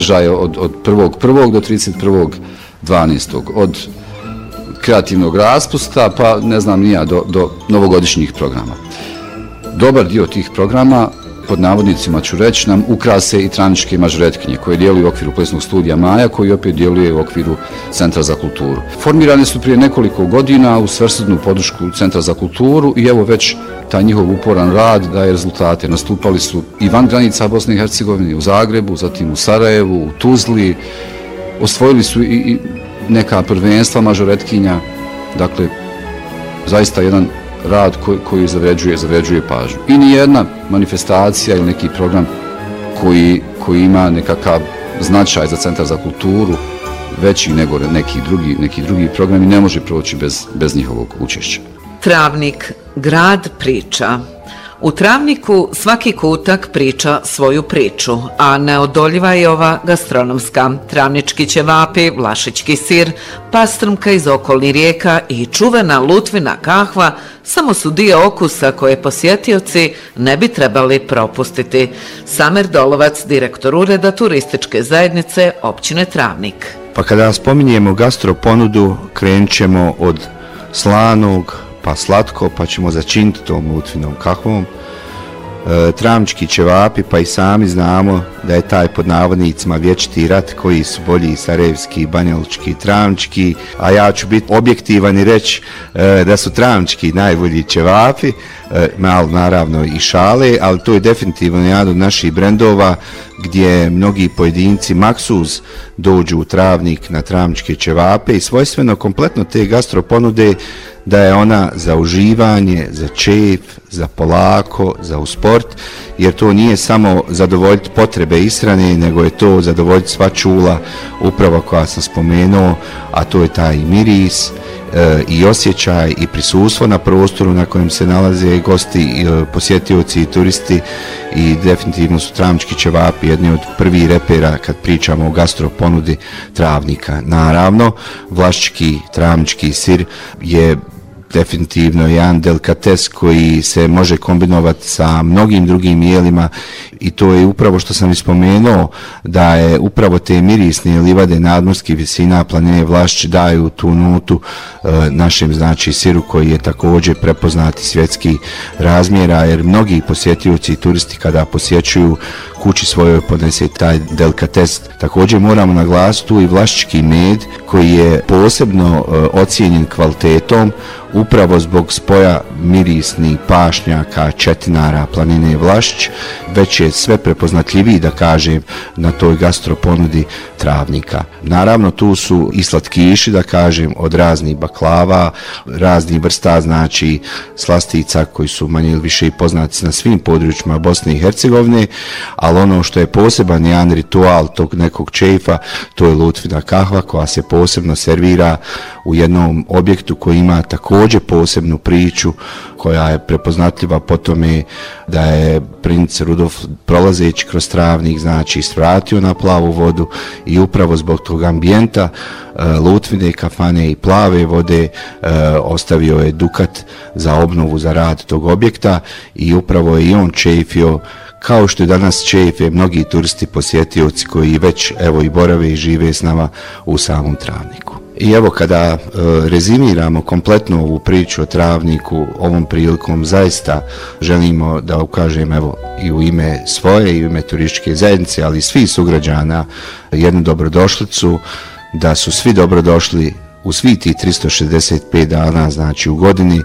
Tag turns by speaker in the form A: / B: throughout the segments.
A: od 1.1. do 31.12. Od kreativnog raspusta pa ne znam ni ja do novogodišnjih programa. Dobar dio tih programa, pod navodnicima ću reći, nam ukrase i Travničke mažoretkinje koje djeluju u okviru plesnog studija Maja, koji opet djeluje u okviru Centra za kulturu. Formirane su prije nekoliko godina u svrsrdnu podršku Centra za kulturu i evo već taj njihov uporan rad daje rezultate. Nastupali su i van granica Bosne i Hercegovine, u Zagrebu, zatim u Sarajevu, u Tuzli, osvojili su i neka prvenstva mažoretkinja, dakle zaista jedan rad koji zavređuje pažnju. I nijedna manifestacija ili neki program koji ima nekakav značaj za Centar za kulturu veći nego neki drugi programi ne može proći bez njihovog učešća.
B: Travnik, grad priča. U Travniku svaki kutak priča svoju priču, a neodoljiva je ova gastronomska. Travnički ćevapi, vlašićki sir, pastrmka iz okolnih rijeka i čuvena Lutvina kahva samo su dio okusa koje posjetioci ne bi trebali propustiti. Samer Dolovac, direktor ureda turističke zajednice općine Travnik.
C: Pa kada spominjemo gastro ponudu, krenut ćemo od slanog, pa slatko, pa ćemo začiniti tom Lutvinom kahvom. Travnički ćevapi, pa i sami znamo da je taj pod navodnicima vječiti rat koji su bolji sarajevski, banjalučki, travnički, a ja ću biti objektivan i reći da su travnički najbolji ćevapi, malo naravno i šale, ali to je definitivno jedan od naših brendova gdje mnogi pojedinci maksuz dođu u Travnik na travničke ćevape i svojstveno kompletno te gastro ponude da je ona za uživanje, za čep, za polako, za u sport, jer to nije samo zadovoljiti potrebe ishrane, nego je to zadovoljiti sva čula upravo koja sam spomenuo, a to je taj miris i osjećaj i prisustvo na prostoru na kojem se nalaze gosti, posjetioci i turisti i definitivno su travnički ćevapi jedni od prvih repera kad pričamo o gastro ponudi Travnika. Naravno, vlašićki travnički sir je definitivno jedan delikates koji se može kombinovati sa mnogim drugim jelima i to je upravo što sam ispomenuo da je upravo te mirisne livade nadmorskih visina planine Vlašć daju tu notu našem znači siru koji je također prepoznati svjetski razmjera jer mnogi posjetioci i turisti kada posjećuju kući svojoj podnese taj delikates. Također moramo naglasiti tu i vlašićki med koji je posebno ocijenjen kvalitetom upravo zbog spoja mirisnih pašnjaka, četinara planine Vlašć, već je sve prepoznatljiviji da kažem na toj gastro ponudi Travnika. Naravno tu su i slatkiši da kažem od raznih baklava, raznih vrsta znači slastica koji su manje ili više poznati na svim područjima Bosne i Hercegovine, ali ono što je poseban jedan ritual tog nekog čefa, to je Lutvina kahva koja se posebno servira u jednom objektu koji ima također posebnu priču koja je prepoznatljiva po tome da je princ Rudolf prolazeći kroz Travnik znači svratio na plavu vodu i upravo zbog tog ambijenta Lutvine kafane i plave vode ostavio je dukat za obnovu, za rad tog objekta i upravo je i on čefio kao što je danas čefe mnogi turisti posjetioci koji već evo i borave i žive s nama u samom Travniku. I evo kada rezimiramo kompletno ovu priču o Travniku, ovom prilikom zaista želimo da ukažem evo i u ime svoje i u ime turističke zajednice, ali i svih sugrađana jednu dobrodošlicu, da su svi dobrodošli u svih tih 365 dana znači u godini,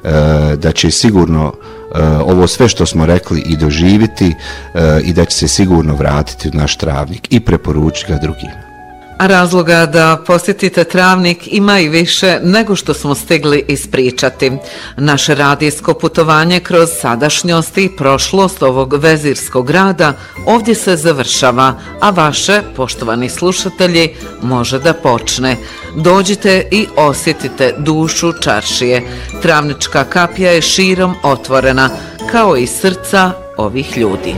C: da će sigurno ovo sve što smo rekli i doživjeti i da će se sigurno vratiti u naš Travnik i preporučiti ga drugima.
B: A razloga da posjetite Travnik ima i više nego što smo stigli ispričati. Naše radijsko putovanje kroz sadašnjost i prošlost ovog vezirskog grada ovdje se završava, a vaše, poštovani slušatelji, može da počne. Dođite i osjetite dušu čaršije. Travnička kapija je širom otvorena, kao i srca ovih ljudi.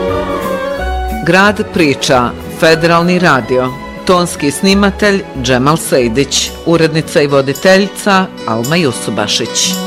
B: Grad priča, Federalni radio. Tonski snimatelj Džemal Sejdić, urednica i voditeljica Alma Jusubašić.